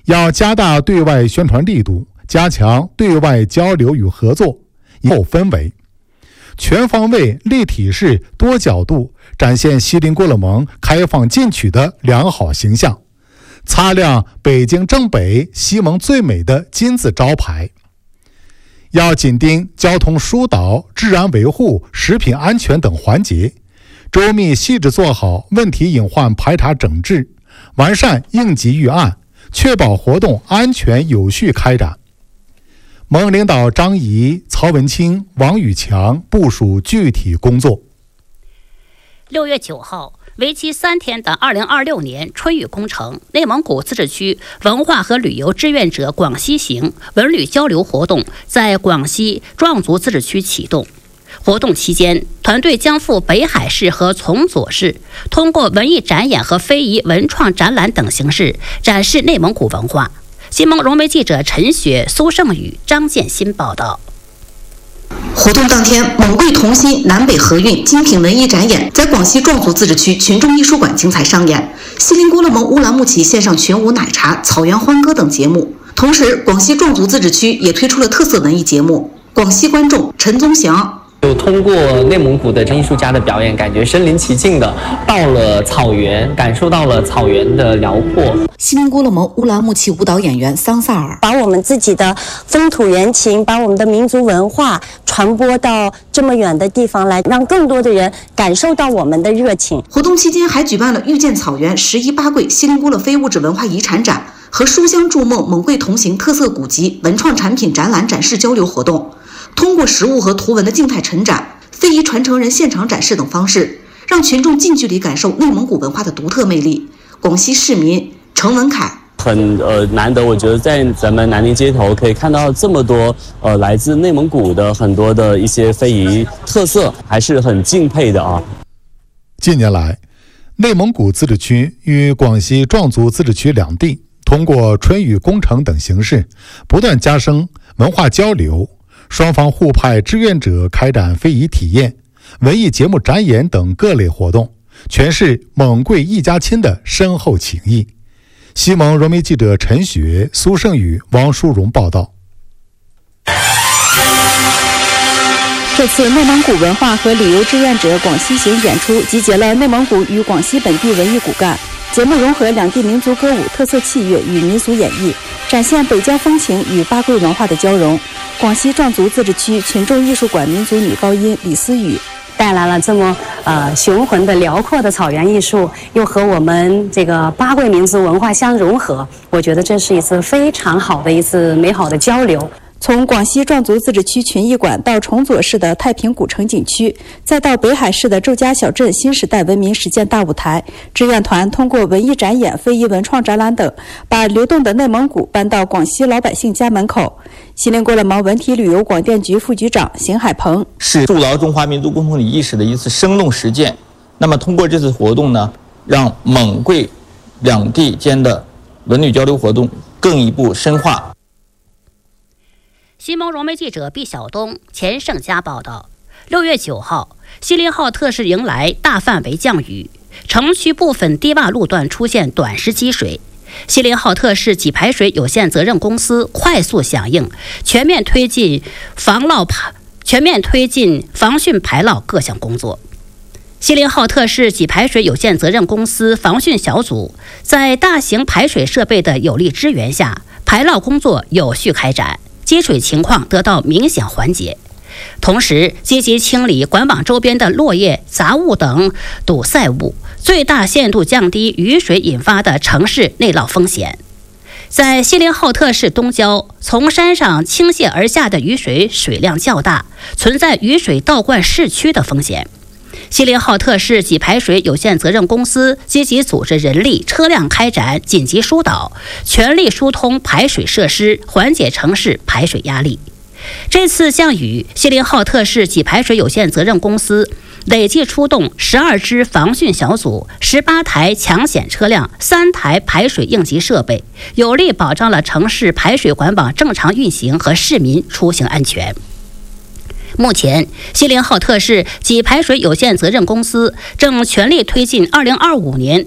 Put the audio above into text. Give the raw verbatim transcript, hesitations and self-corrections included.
要加大对外宣传力度，加强对外交流与合作，以后氛围，全方位、立体式、多角度展现锡林郭勒盟开放进取的良好形象，擦亮北京正北西盟最美的金字招牌。要紧盯交通疏导、治安维护、食品安全等环节，周密细致做好问题隐患排查整治，完善应急预案，确保活动安全有序开展。盟领导张仪、曹文清、王宇强部署具体工作。 六月九号，为期三天的二零二六年春雨工程内蒙古自治区文化和旅游志愿者广西行文旅交流活动在广西壮族自治区启动。活动期间，团队将赴北海市和从左市，通过文艺展演和非遗文创展览等形式展示内蒙古文化。新盟融媒记者陈雪、苏胜宇、张建新报道。 活动当天，蒙贵同心南北合韵精品文艺展演在广西壮族自治区群众艺术馆精彩上演，锡林郭勒盟乌兰牧骑献上群舞奶茶、草原欢歌等节目。同时，广西壮族自治区也推出了特色文艺节目《广西观众》陈宗祥。 就通过内蒙古的艺术家的表演，感觉身临其境的到了草原，感受到了草原的辽阔。 锡林郭勒盟乌兰牧骑舞蹈演员桑萨尔把我们自己的风土人情，把我们的民族文化传播到这么远的地方来，让更多的人感受到我们的热情。 活动期间还举办了遇见草原十一八桂锡林郭勒非物质文化遗产展和书香筑梦蒙贵同行特色古籍文创产品展览展示交流活动。通过实物和图文的静态陈展、非遗传承人现场展示等方式，让群众近距离感受内蒙古文化的独特魅力。广西市民程文凯很呃难得，我觉得在咱们南宁街头可以看到这么多呃来自内蒙古的很多的一些非遗特色，还是很敬佩的啊。 近年来，内蒙古自治区与广西壮族自治区两地通过春雨工程等形式，不断加深文化交流。双方互派志愿者开展非遗体验、文艺节目展演等各类活动，诠释蒙贵一家亲的深厚情谊。西盟融媒记者陈雪、苏胜宇、王淑荣报道。 这次内蒙古文化和旅游志愿者广西行演出集结了内蒙古与广西本地文艺骨干，节目融合两地民族歌舞、特色器乐与民俗演绎，展现北疆风情与八桂文化的交融。广西壮族自治区群众艺术馆民族女高音李思雨带来了这么呃雄浑的辽阔的草原艺术，又和我们这个八桂民族文化相融合，我觉得这是一次非常好的一次美好的交流。 从广西壮族自治区群艺馆到崇左市的太平古城景区，再到北海市的周家小镇新时代文明实践大舞台，志愿团通过文艺展演、非遗文创展览等，把流动的内蒙古搬到广西老百姓家门口。锡林郭勒盟文体旅游广电局副局长邢海鹏是筑牢中华民族共同体意识的一次生动实践。那么通过这次活动呢，让蒙贵两地间的文旅交流活动更一步深化。 新盟融媒记者毕晓东、钱胜佳报道。六月九号，锡林号特市迎来大范围降雨，城区部分低洼路段出现短时积水。锡林号特市给排水有限责任公司快速响应，全面推进防涝排全面推进防汛排涝各项工作。锡林号特市给排水有限责任公司防汛小组在大型排水设备的有力支援下，排涝工作有序开展，积水情况得到明显缓解。同时，积极清理管网周边的落叶、杂物等堵塞物，最大限度降低雨水引发的城市内涝风险。在锡林浩特市东郊，从山上倾泻而下的雨水水量较大，存在雨水倒灌市区的风险。锡林浩特市给排水有限责任公司积极组织人力、车辆开展紧急疏导，全力疏通排水设施，缓解城市排水压力。这次降雨，锡林浩特市给排水有限责任公司累计出动十二支防汛小组、十八台抢险车辆、三台排水应急设备，有力保障了城市排水管网正常运行和市民出行安全。目前，锡林浩特市给排水有限责任公司正全力推进二零二五年